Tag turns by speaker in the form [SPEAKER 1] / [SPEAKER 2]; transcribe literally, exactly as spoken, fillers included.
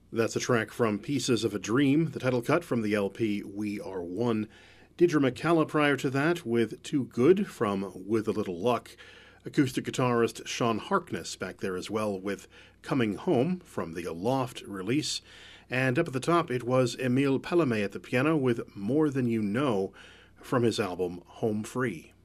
[SPEAKER 1] That's a track from Pieces of a Dream, the title cut from the L P We Are One. Deirdre McCalla prior to that with Too Good from With a Little Luck. Acoustic guitarist Sean Harkness back there as well with Coming Home from the Aloft release. And up at the top it was Emile Palamé at the piano with More Than You Know from his album Home Free.